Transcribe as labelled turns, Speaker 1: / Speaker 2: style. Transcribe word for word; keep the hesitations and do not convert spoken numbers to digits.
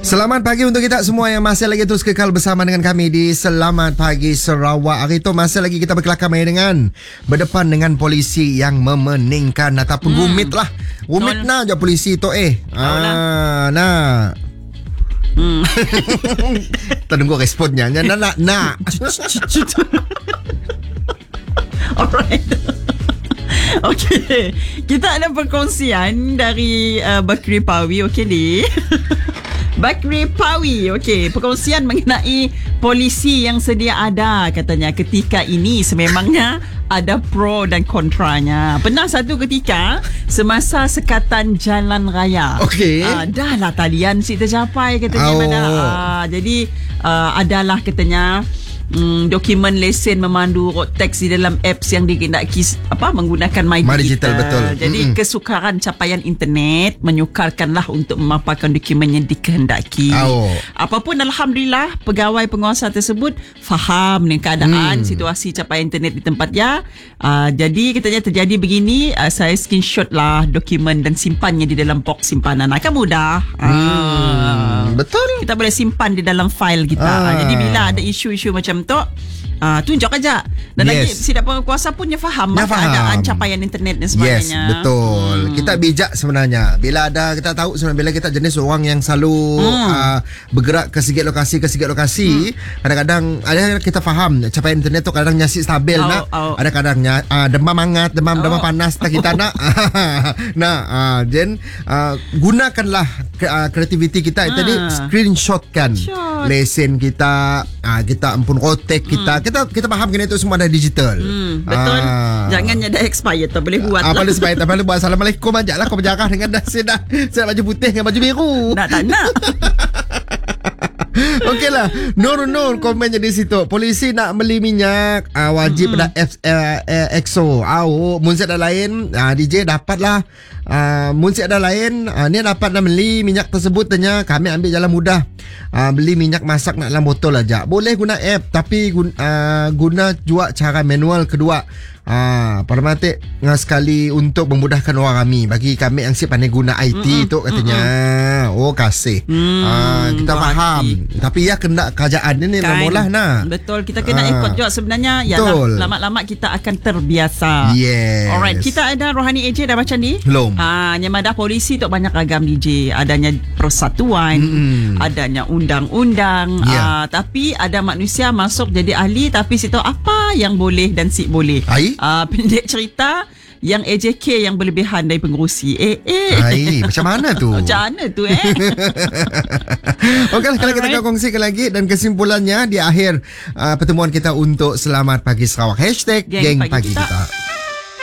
Speaker 1: Selamat pagi untuk kita semua yang masih lagi terus kekal bersama dengan kami di Selamat Pagi Sarawak. Hari itu masih lagi kita berkelakar dengan berdepan dengan polisi yang memeningkan ataupun hmm. rumit lah. Rumit nah je polisi tu eh. Ah, nah. Hmm. Tunggu responnya. Nak nak nak.
Speaker 2: Alright. Okey, kita ada perkongsian dari uh, Bakri Pawi. Okey ni. Bakri Pawi. Okey, perkongsian mengenai polisi yang sedia ada katanya ketika ini sememangnya ada pro dan kontranya. Pernah satu ketika semasa sekatan jalan raya.
Speaker 1: Okey.
Speaker 2: Uh, dah lah talian si tercapai katanya
Speaker 1: oh.
Speaker 2: mana. Uh, jadi uh, adalah katanya Hmm, dokumen lesen memandu road tax di dalam apps yang dikehendaki apa menggunakan My,
Speaker 1: My
Speaker 2: Digital.
Speaker 1: Digital betul.
Speaker 2: Jadi mm-hmm. kesukaran capaian internet menyukarkanlah untuk memaparkan dokumen yang dikehendaki.
Speaker 1: Oh.
Speaker 2: Apapun alhamdulillah pegawai penguasa tersebut faham dengan keadaan mm. situasi capaian internet di tempat dia. Uh, jadi katanya terjadi begini, uh, saya screenshot lah dokumen dan simpannya di dalam box simpanan. Akan mudah.
Speaker 1: Mm.
Speaker 2: Uh,
Speaker 1: betul.
Speaker 2: Kita boleh simpan di dalam file kita.
Speaker 1: Ah.
Speaker 2: Jadi bila ada isu-isu macam tu, uh, tunjuk aja. Dan yes. lagi sidak penguasa pun dia faham
Speaker 1: dia
Speaker 2: keadaan capaian internet dan sebagainya.
Speaker 1: Yes, betul. Hmm. Kita bijak sebenarnya. Bila ada kita tahu sebenarnya bila kita jenis orang yang selalu hmm. uh, bergerak ke segi lokasi ke segi lokasi, hmm. kadang-kadang ada kita faham capaian internet tu kadang nyasi stabil oh, nak. Oh. Ada kadangnya uh, demam hangat, demam oh. demam panas tak kita nak. Nah, uh, then uh, gunakanlah uh, kreativiti kita hmm. tadi screenshotkan Shot. lesen kita, uh, kita ampun rotek kita. Hmm. Kita kita faham kena itu semua ada digital.
Speaker 2: Hmm, betul. Ah. Jangan ada expired tak boleh buat.
Speaker 1: Apa
Speaker 2: lah.
Speaker 1: boleh expired tak boleh buat. Assalamualaikum ajaklah kau berjarah dengan dah saya dah saya baju putih dengan baju biru.
Speaker 2: Nak tak nak.
Speaker 1: Okeylah. Nur Nur komen di situ. Polisi nak beli minyak uh, wajib mm-hmm. pada F, uh, uh, Exo. Au, mun ada lain uh, D J dapatlah. Uh, mun ada lain uh, ni dapat nak beli minyak tersebut tanya kami ambil jalan mudah. Uh, beli minyak masak nak dalam botol aja. Boleh guna app tapi guna, uh, guna juga cara manual kedua. Ah, Parmatik sekali untuk memudahkan orang kami. Bagi kami yang siap pandai guna I T mm-mm, tu katanya. Mm-mm. Oh kasih. Mm, ah, kita faham. Hati. Tapi ya kena kerajaan ni kan. Mula nah.
Speaker 2: Betul, kita kena
Speaker 1: ah.
Speaker 2: ikut juga sebenarnya. Ya lama-lama kita akan terbiasa.
Speaker 1: Yes.
Speaker 2: Alright, kita ada Rohani A J dah baca ni.
Speaker 1: Belum.
Speaker 2: Ah, nyamadah polisi tu banyak ragam D J. Adanya persatuan, mm-mm. adanya undang-undang. Yeah. Ah, tapi ada manusia masuk jadi ahli tapi si tahu apa yang boleh dan si boleh.
Speaker 1: Ai?
Speaker 2: Uh, pendek cerita yang A J K yang berlebihan dari pengerusi. Eh eh.
Speaker 1: Hai, macam mana tu?
Speaker 2: Macam mana tu eh?
Speaker 1: Okeylah, kalau kita akan kongsikan lagi dan kesimpulannya di akhir uh, pertemuan kita untuk Selamat Pagi Sarawak. Hashtag Geng, Geng Pagi, Pagi kita. kita.